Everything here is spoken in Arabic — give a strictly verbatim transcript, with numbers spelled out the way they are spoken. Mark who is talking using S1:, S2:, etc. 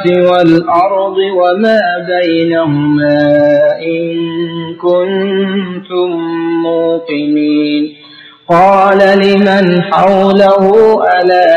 S1: والأرض وما بينهما إن كنتم موقنين قال لمن حوله ألا